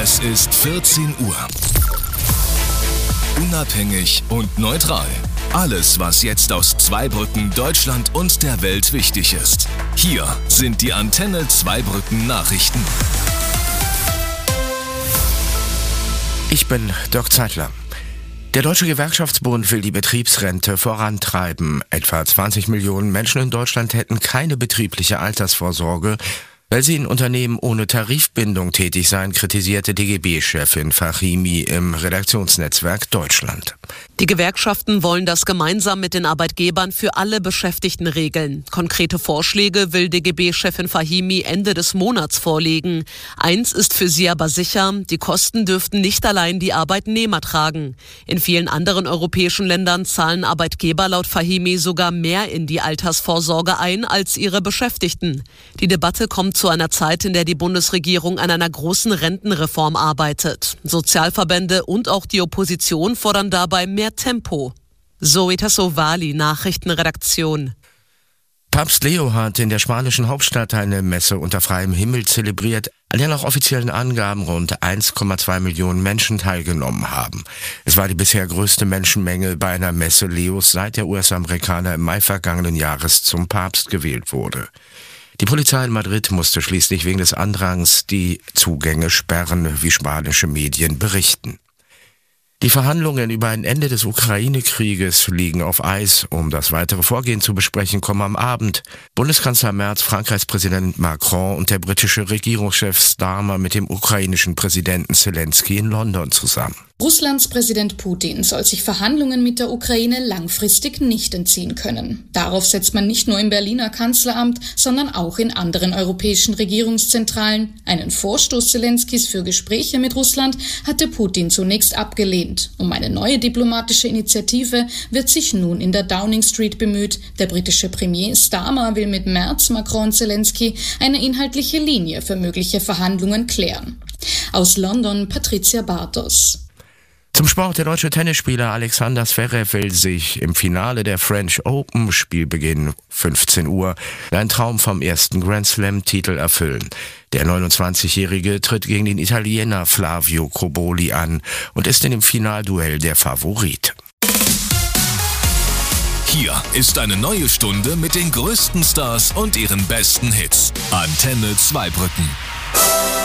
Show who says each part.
Speaker 1: Es ist 14 Uhr. Unabhängig und neutral. Alles, was jetzt aus Zweibrücken, Deutschland und der Welt wichtig ist. Hier sind die Antenne Zweibrücken Nachrichten.
Speaker 2: Ich bin Dirk Zeitler. Der Deutsche Gewerkschaftsbund will die Betriebsrente vorantreiben. Etwa 20 Millionen Menschen in Deutschland hätten keine betriebliche Altersvorsorge, weil sie in Unternehmen ohne Tarifbindung tätig seien, kritisierte DGB-Chefin Fahimi im Redaktionsnetzwerk Deutschland.
Speaker 3: Die Gewerkschaften wollen das gemeinsam mit den Arbeitgebern für alle Beschäftigten regeln. Konkrete Vorschläge will DGB-Chefin Fahimi Ende des Monats vorlegen. Eins ist für sie aber sicher: Die Kosten dürften nicht allein die Arbeitnehmer tragen. In vielen anderen europäischen Ländern zahlen Arbeitgeber laut Fahimi sogar mehr in die Altersvorsorge ein als ihre Beschäftigten. Die Debatte kommt zu einer Zeit, in der die Bundesregierung an einer großen Rentenreform arbeitet. Sozialverbände und auch die Opposition fordern dabei mehr Tempo. Zoe Tassovali, Nachrichtenredaktion.
Speaker 2: Papst Leo hat in der spanischen Hauptstadt eine Messe unter freiem Himmel zelebriert, an der nach offiziellen Angaben rund 1,2 Millionen Menschen teilgenommen haben. Es war die bisher größte Menschenmenge bei einer Messe Leos, seit der US-Amerikaner im Mai vergangenen Jahres zum Papst gewählt wurde. Die Polizei in Madrid musste schließlich wegen des Andrangs die Zugänge sperren, wie spanische Medien berichten. Die Verhandlungen über ein Ende des Ukraine-Krieges liegen auf Eis. Um das weitere Vorgehen zu besprechen, kommen am Abend Bundeskanzler Merz, Frankreichs Präsident Macron und der britische Regierungschef Starmer mit dem ukrainischen Präsidenten Zelensky in London zusammen.
Speaker 4: Russlands Präsident Putin soll sich Verhandlungen mit der Ukraine langfristig nicht entziehen können. Darauf setzt man nicht nur im Berliner Kanzleramt, sondern auch in anderen europäischen Regierungszentralen. Einen Vorstoß Zelenskys für Gespräche mit Russland hatte Putin zunächst abgelehnt. Um eine neue diplomatische Initiative wird sich nun in der Downing Street bemüht. Der britische Premier Starmer will mit Merz, Macron und Zelensky eine inhaltliche Linie für mögliche Verhandlungen klären. Aus London Patricia Bartos.
Speaker 2: Zum Sport: Der deutsche Tennisspieler Alexander Zverev will sich im Finale der French Open, Spielbeginn 15 Uhr, einen Traum vom ersten Grand Slam-Titel erfüllen. Der 29-Jährige tritt gegen den Italiener Flavio Cobolli an und ist in dem Finalduell der Favorit.
Speaker 1: Hier ist eine neue Stunde mit den größten Stars und ihren besten Hits. Antenne Zweibrücken.